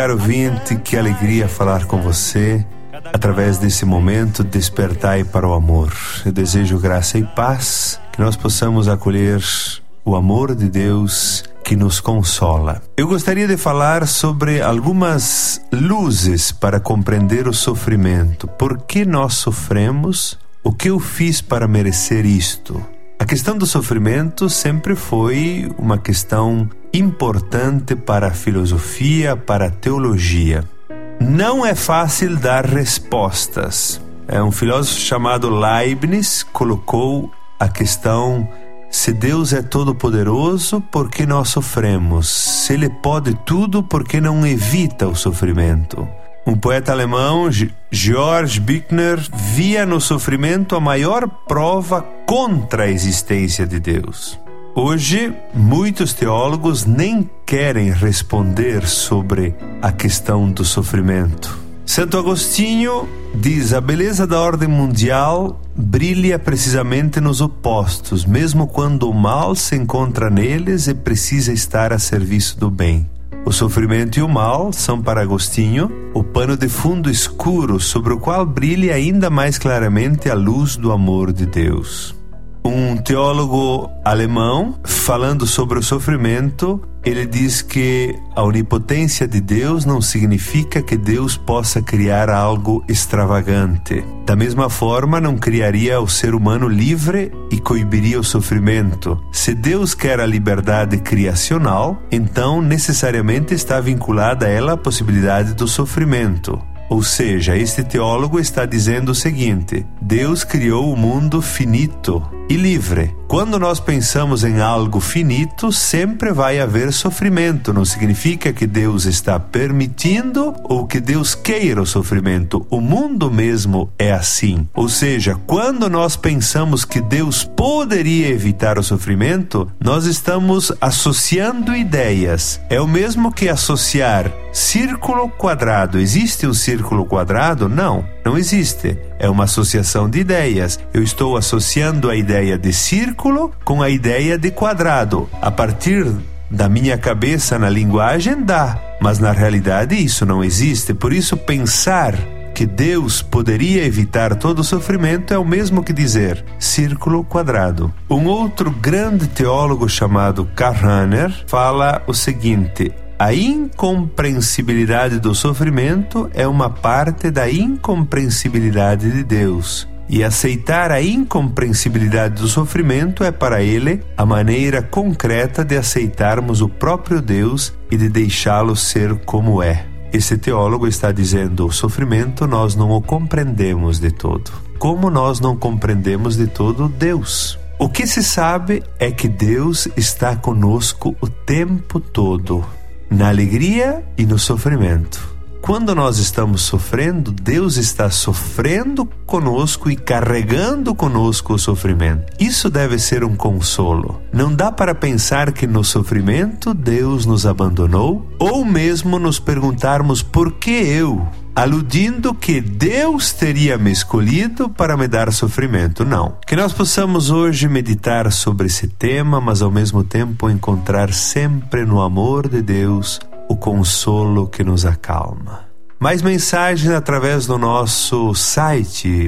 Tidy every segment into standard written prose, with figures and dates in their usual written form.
Caro ouvinte, que alegria falar com você através desse momento. Despertai para o amor. Eu desejo graça e paz, que nós possamos acolher o amor de Deus que nos consola. Eu gostaria de falar sobre algumas luzes para compreender o sofrimento. Por que nós sofremos? O que eu fiz para merecer isto? A questão do sofrimento sempre foi uma questão importante para a filosofia, para a teologia. Não é fácil dar respostas. Um filósofo chamado Leibniz colocou a questão: se Deus é todo-poderoso, por que nós sofremos? Se Ele pode tudo, por que não evita o sofrimento? Um poeta alemão, Georg Büchner, via no sofrimento a maior prova contra a existência de Deus. Hoje, muitos teólogos nem querem responder sobre a questão do sofrimento. Santo Agostinho diz: a beleza da ordem mundial brilha precisamente nos opostos, mesmo quando o mal se encontra neles e precisa estar a serviço do bem. O sofrimento e o mal são, para Agostinho, o pano de fundo escuro sobre o qual brilha ainda mais claramente a luz do amor de Deus. Um teólogo alemão, falando sobre o sofrimento, ele diz que a onipotência de Deus não significa que Deus possa criar algo extravagante. Da mesma forma, não criaria o ser humano livre e coibiria o sofrimento. Se Deus quer a liberdade criacional, então necessariamente está vinculada a ela a possibilidade do sofrimento. Ou seja, este teólogo está dizendo o seguinte: Deus criou o mundo finito e livre. Quando nós pensamos em algo finito, sempre vai haver sofrimento. Não significa que Deus está permitindo ou que Deus queira o sofrimento. O mundo mesmo é assim. Ou seja, quando nós pensamos que Deus poderia evitar o sofrimento, nós estamos associando ideias. É o mesmo que associar círculo quadrado. Existe um círculo quadrado? Não, não existe. É uma associação de ideias. Eu estou associando a ideia de círculo com a ideia de quadrado. A partir da minha cabeça, na linguagem, dá. Mas na realidade isso não existe. Por isso, pensar que Deus poderia evitar todo o sofrimento é o mesmo que dizer círculo quadrado. Um outro grande teólogo chamado Karl Rahner fala o seguinte: a incompreensibilidade do sofrimento é uma parte da incompreensibilidade de Deus. E aceitar a incompreensibilidade do sofrimento é para ele a maneira concreta de aceitarmos o próprio Deus e de deixá-lo ser como é. Esse teólogo está dizendo: o sofrimento nós não o compreendemos de todo. Como nós não compreendemos de todo Deus? O que se sabe é que Deus está conosco o tempo todo, na alegria e no sofrimento. Quando nós estamos sofrendo, Deus está sofrendo conosco e carregando conosco o sofrimento. Isso deve ser um consolo. Não dá para pensar que no sofrimento Deus nos abandonou, ou mesmo nos perguntarmos por que eu, aludindo que Deus teria me escolhido para me dar sofrimento. Não. Que nós possamos hoje meditar sobre esse tema, mas ao mesmo tempo encontrar sempre no amor de Deus o consolo que nos acalma. Mais mensagens através do nosso site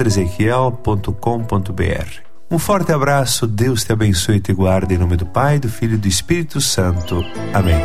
padreezequiel.com.br. Um forte abraço, Deus te abençoe e te guarde em nome do Pai, do Filho e do Espírito Santo. Amém.